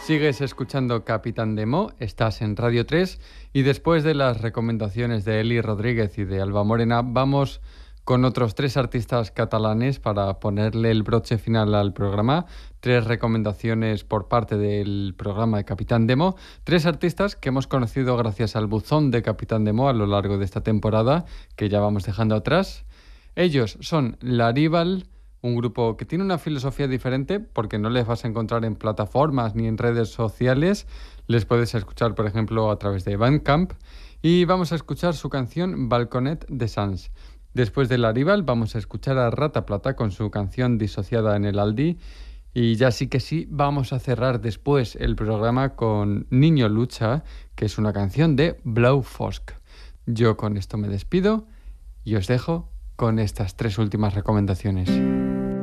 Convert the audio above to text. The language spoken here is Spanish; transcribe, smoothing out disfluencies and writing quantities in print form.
Sigues escuchando Capitán Demo, estás en Radio 3 y después de las recomendaciones de Eli Rodríguez y de Alba Morena, vamos con otros 3 artistas catalanes para ponerle el broche final al programa. 3 recomendaciones por parte del programa de Capitán Demo. 3 artistas que hemos conocido gracias al buzón de Capitán Demo a lo largo de esta temporada, que ya vamos dejando atrás. Ellos son Larival, un grupo que tiene una filosofía diferente porque no les vas a encontrar en plataformas ni en redes sociales. Les puedes escuchar, por ejemplo, a través de Bandcamp. Y vamos a escuchar su canción Balconet de Sans. Después de Larival vamos a escuchar a Rata Plata con su canción Disociada en el Aldi. Y ya sí que sí, vamos a cerrar después el programa con Niño Lucha, que es una canción de Blau Fosk. Yo con esto me despido y os dejo con estas 3 últimas recomendaciones.